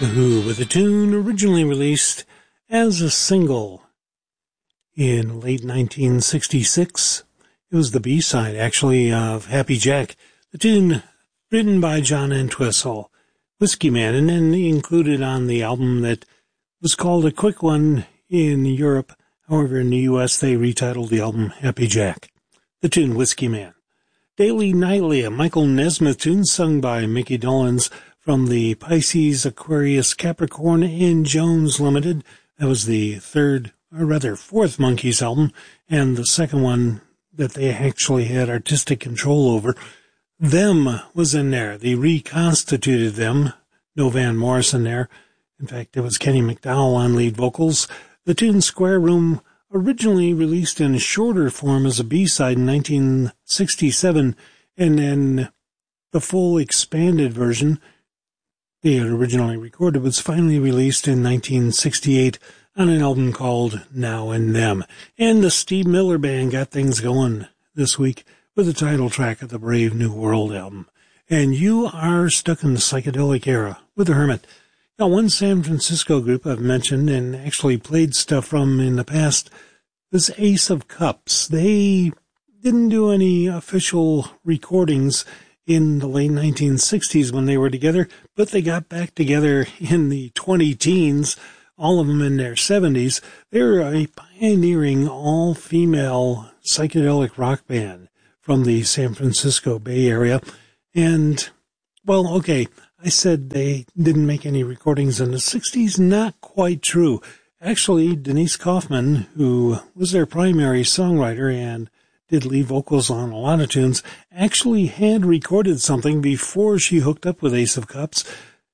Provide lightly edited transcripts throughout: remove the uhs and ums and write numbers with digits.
The Who with a tune originally released as a single in late 1966. It was the B-side, actually, of Happy Jack. The tune written by John Entwistle, Whiskey Man, and then included on the album that was called A Quick One in Europe. However, in the U.S., they retitled the album Happy Jack. The tune Whiskey Man. Daily Nightly, a Michael Nesmith tune sung by Mickey Dolenz from the Pisces, Aquarius, Capricorn, and Jones Limited. That was the fourth Monkees album, and the second one that they actually had artistic control over. Them was in there. They reconstituted Them. No Van Morrison there. In fact, it was Kenny McDowell on lead vocals. The tune Square Room, originally released in shorter form as a B-side in 1967, and then the full expanded version they had originally recorded was finally released in 1968 on an album called Now and Them. And the Steve Miller Band got things going this week with the title track of the Brave New World album. And you are stuck in the psychedelic era with the Hermit. Now, one San Francisco group I've mentioned and actually played stuff from in the past was Ace of Cups. They didn't do any official recordings in the late 1960s when they were together, but they got back together in the 20-teens, all of them in their 70s. They were a pioneering all-female psychedelic rock band from the San Francisco Bay Area. And, well, okay, I said they didn't make any recordings in the 60s. Not quite true. Actually, Denise Kaufman, who was their primary songwriter and did lead vocals on a lot of tunes, actually had recorded something before she hooked up with Ace of Cups.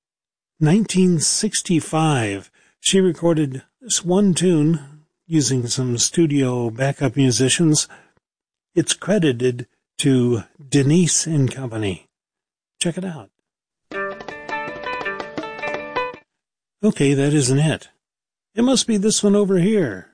1965, she recorded this one tune using some studio backup musicians. It's credited to Denise and Company. Check it out. Okay, that isn't it. It must be this one over here.